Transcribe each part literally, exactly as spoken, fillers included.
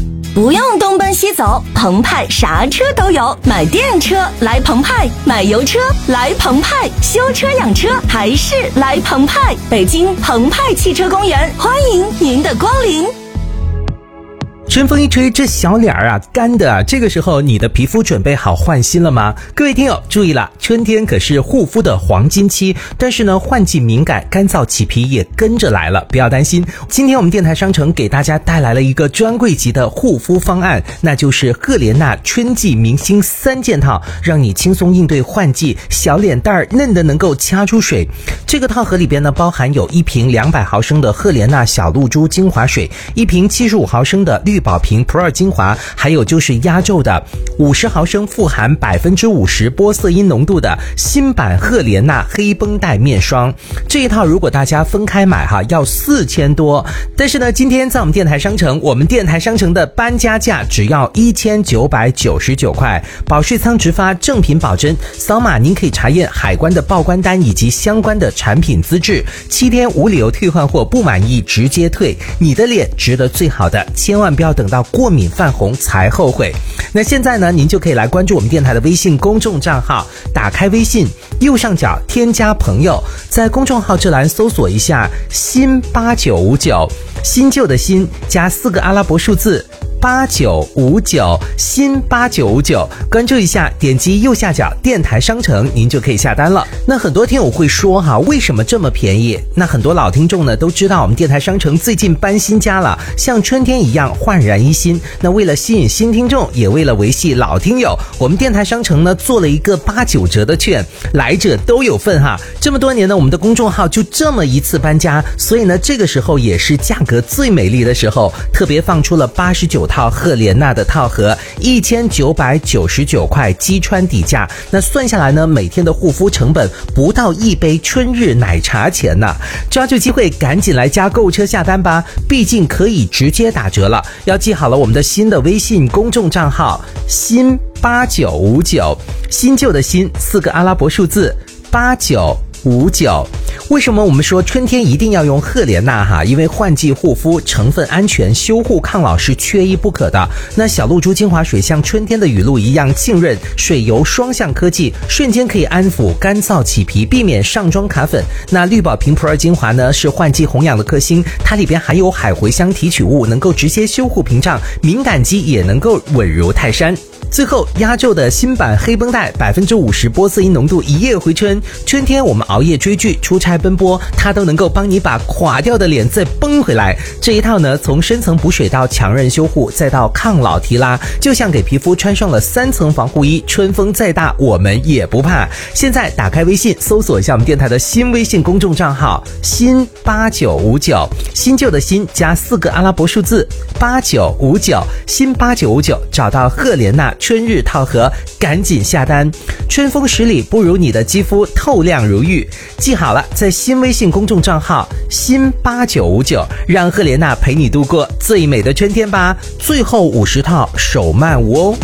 不用东奔西走，澎湃啥车都有，买电车来澎湃，买油车来澎湃，修车养车还是来澎湃。北京澎湃汽车公园，欢迎您的光临。 春风一吹，这小脸儿啊干的啊，这个时候你的皮肤准备好换新了吗？各位听友注意了，春天可是护肤的黄金期，但是呢换季敏感，干燥起皮也跟着来了，不要担心。今天我们电台商城给大家带来了一个专柜级的护肤方案，那就是赫莲娜春季明星三件套，让你轻松应对换季，小脸蛋儿嫩的能够掐出水。这个套盒里边呢包含有一瓶两百毫升的赫莲娜小露珠精华水，一瓶七十五毫升的绿宝瓶 Pro 精华，还有就是压轴的五十毫升富含 百分之五十 玻色因浓度的新版赫莲娜黑绷带面霜。这一套如果大家分开买哈要四千多，但是呢今天在我们电台商城，我们电台商城的搬家价只要一千九百九十九块，保税仓直发，正品保真，扫码您可以查验海关的报关单以及相关的产品资质，七天无理由退换货，不满意直接退。你的脸值得最好的，千万不要等到过敏泛红才后悔。那现在呢您就可以来关注我们电台的微信公众账号，打开微信右上角添加朋友，在公众号这栏搜索一下新八九五九，新旧的新加四个阿拉伯数字八九五九，新八九五九，关注一下，点击右下角电台商城，您就可以下单了。那很多听友会说哈，为什么这么便宜？那很多老听众呢都知道我们电台商城最近搬新家了，像春天一样焕然一新。那为了吸引新听众，也为了维系老听友，我们电台商城呢做了一个八九折的券，来者都有份哈。这么多年呢，我们的公众号就这么一次搬家，所以呢这个时候也是价格最美丽的时候，特别放出了八十九套赫莲娜的套盒，一千九百九十九块击穿底价。那算下来呢，每天的护肤成本不到一杯春日奶茶钱呢。抓住机会，赶紧来加购物车下单吧，毕竟可以直接打折了。要记好了我们的新的微信公众账号新八九五九，新旧的新四个阿拉伯数字八九五九。为什么我们说春天一定要用赫莲娜哈？因为换季护肤成分安全，修护抗老是缺一不可的。那小露珠精华水像春天的雨露一样浸润，水油双向科技，瞬间可以安抚干燥起皮，避免上妆卡粉。那绿宝瓶普洱精华呢，是换季红养的克星，它里边含有海茴香提取物，能够直接修护屏障，敏感肌也能够稳如泰山。最后压轴的新版黑绷带 百分之五十 玻色因浓度，一夜回春。春天我们熬夜追剧出差奔波，它都能够帮你把垮掉的脸再绷回来。这一套呢，从深层补水到强韧修护再到抗老提拉，就像给皮肤穿上了三层防护衣，春风再大我们也不怕。现在打开微信搜索一下我们电台的新微信公众账号新八九五九，新旧的新加四个阿拉伯数字八九五九，新八九五九，找到赫莲娜春日套盒，赶紧下单。春风十里不如你的肌肤透亮如玉。记好了，在新微信公众账号新八九五九，让赫莲娜陪你度过最美的春天吧。最后五十套手慢无哦。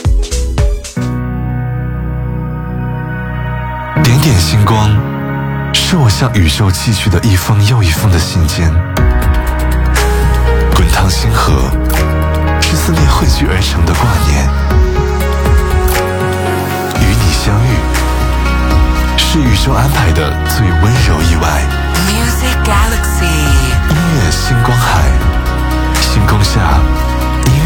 点点星光，是我向宇宙寄去的一封又一封的信件。滚烫星河，是思念汇聚而成的挂念。与你相遇，是宇宙安排的最温柔意外。 Music Galaxy， 音乐星光海，星空下